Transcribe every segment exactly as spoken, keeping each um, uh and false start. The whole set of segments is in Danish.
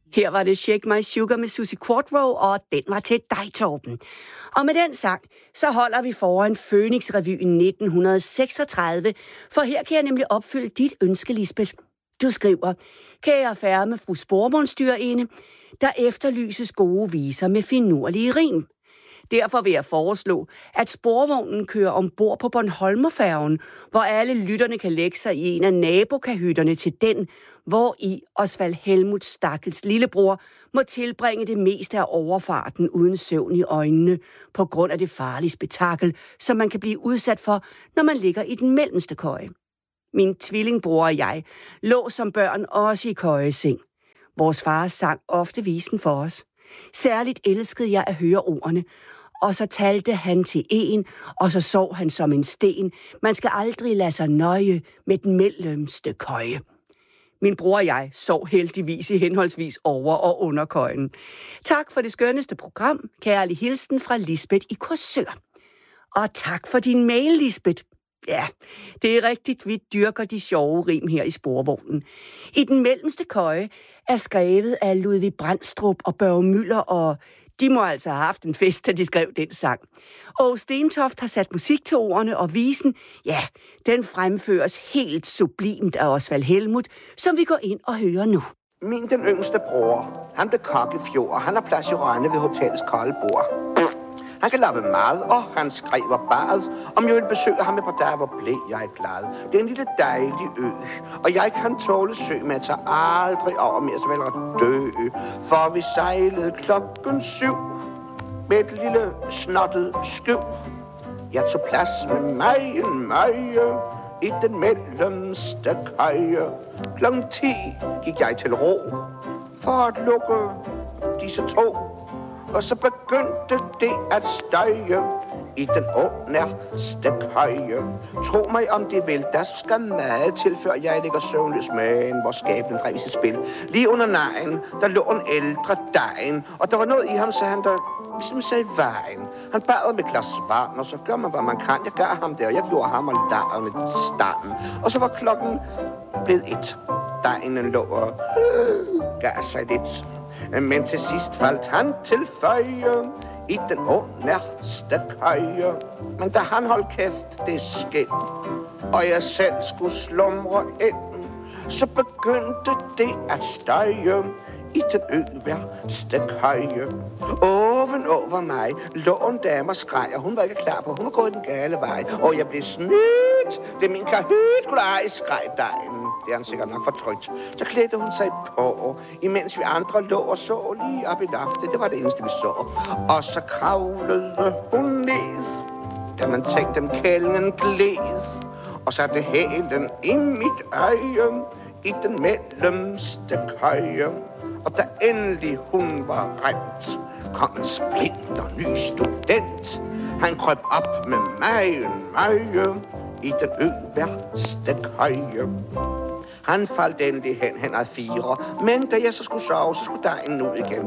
Her var det Shake My Sugar med Susie Quatro, og den var til dig, Torben. Og med den sang, så holder vi foran Fønix-revyen nitten seksogtredive, for her kan jeg nemlig opfylde dit ønske, Lisbeth. Du skriver, kære færme fru Sporvognsdyrinde, der efterlyses gode viser med finurlige rim. Derfor vil jeg foreslå, at sporvognen kører ombord på Bornholmerfærgen, hvor alle lytterne kan lægge sig i en af nabokahytterne til den, hvor i Osvald Helmuts stakkels lillebror må tilbringe det meste af overfarten uden søvn i øjnene, på grund af det farlige spektakel, som man kan blive udsat for, når man ligger i den mellemste køje. Min tvillingbror og jeg lå som børn også i køjeseng. Vores far sang ofte visen for os. Særligt elskede jeg at høre ordene, og så talte han til en, og så sov han som en sten. Man skal aldrig lade sig nøje med den mellemste køje. Min bror og jeg sov heldigvis i henholdsvis over- og underkøjen. Tak for det skønneste program. Kærlig hilsen fra Lisbeth i Korsør. Og tak for din mail, Lisbeth. Ja, det er rigtigt, vi dyrker de sjove rim her i Sporvognen. I den mellemste køje er skrevet af Ludvig Brandstrup og Børge Müller, og de må altså have haft en fest, da de skrev den sang. Og Stentoft har sat musik til ordene, og visen, ja, den fremføres helt sublimt af Osvald Helmut, som vi går ind og hører nu. Min den yngste bror, han blev kok i fjor, og han har plads i Rønne ved hotellets kolde bord. Han kan lave mad, og han skriver bad. Om jeg vil besøge ham et par dage, hvor blev jeg glad. Det er en lille dejlig ø, og jeg kan tåle sø, men jeg tager aldrig over mere, så vel at dø. For vi sejlede klokken syv med et lille snottet skøv. Jeg tog plads med mig en møje i den mellemste køje. Klokken ti gik jeg til ro for at lukke disse to. Og så begyndte det at støje i den underste køje. Tro mig om det vil, der skal meget til, før jeg ligger søvnløs, men hvor skæbnen drev i sit spil. Lige under nejen, der lå en ældre dejen, og der var noget i ham, så han der ligesom sagde vejen. Han bad med et glas vand, og så gør man, hvad man kan. Jeg gav ham det, og jeg gjorde ham og lavede med standen. Og så var klokken blevet et. Dejen lå og gav sig lidt. Men til sidst faldt han til føje i den underste køje. Men da han holdt kæft, det skæld, og jeg selv skulle slumre ind, så begyndte det at støje i den øverste køje. Oven over mig lå en dame og skreg, og hun var ikke klar på, hun var gået den gale vej. Og jeg blev snydt. Det er min kahyt, kunne ej, skreg dejen. Det er han sikkert nok fortrykt. Så klædte hun sig på, imens vi andre lå og så lige op i loftet. Det var det eneste, vi så. Og så kravlede hun ned, da man tænkte dem kælden glæs, og satte hælen i mit øje i den mellemste køje. Og da endelig hun var rent, kom en splinter ny student. Han krøb op med mig en møje i den øverste køje. Han faldt endelig hen, hen ad fire, men da jeg så skulle sove, så skulle dejen ud igen.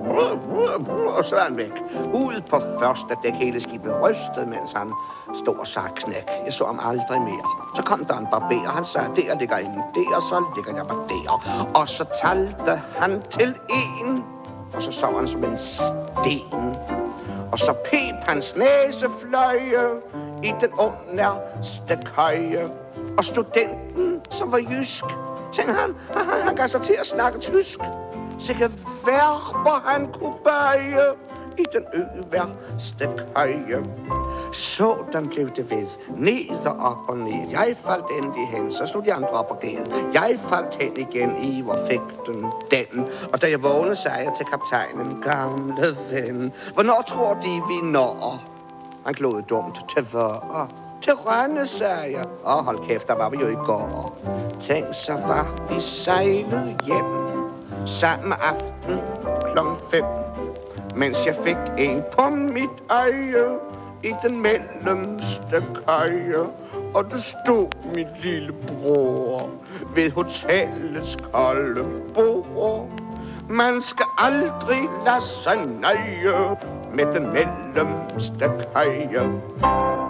Og så er han væk. Ud på første dæk, hele skibet rystede, mens han stod og sagde knæk. Jeg så ham aldrig mere. Så kom der en barber, han sagde, der ligger en der, og så ligger jeg bare der. Og så talte han til en, og så sov han som en sten. Og så pep hans næsefløje i den underste køje. Og studenten, som var jysk, tænkte han, han, han gav sig til at snakke tysk. Sikke verber han kunne bøje i den øverste køje. Sådan blev det ved, ned og op og ned. Jeg faldt endelig hen, så stod de andre op og gled. Jeg faldt hen igen i, hvor fik den den. Og da jeg vågnede, sagde jeg til kaptajnen, gamle ven, hvornår tror de, vi når? Han glodede dumt til hvor? Til Rønne, sagde jeg. Åh, hold kæft, der var vi jo i går. Tænk, så var vi sejlet hjem samme aften klokken fem, mens jeg fik en på mit øje i den mellemste køje. Og du stod, mit lille bror, ved hotellets kolde bord. Man skal aldrig lade sig nøje med den mellemste køje.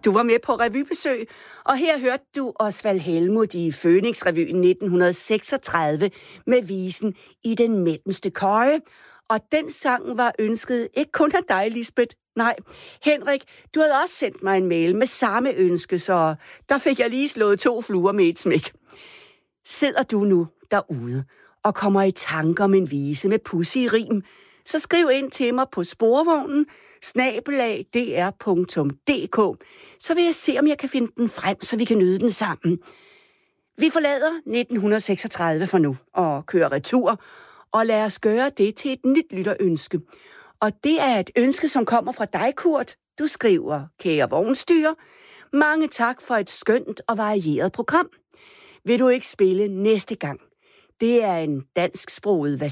Du var med på revybesøg, og her hørte du Osvald Helmuth i Fønix-revyen nitten seksogtredive med visen I den mellemste køje. Og den sang var ønsket ikke kun af dig, Lisbeth. Nej, Henrik, du havde også sendt mig en mail med samme ønske, så der fik jeg lige slået to fluer med et smæk. Sidder du nu derude og kommer i tanker om en vise med pudsig rim, så skriv ind til mig på sporvognen snabel-a d r punktum d k, så vil jeg se, om jeg kan finde den frem, så vi kan nyde den sammen. Vi forlader nitten seksogtredive for nu og kører retur, og lad os gøre det til et nyt lytterønske. Og det er et ønske, som kommer fra dig, Kurt. Du skriver, kære vognstyre, mange tak for et skønt og varieret program. Vil du ikke spille næste gang? Det er en dansksproget version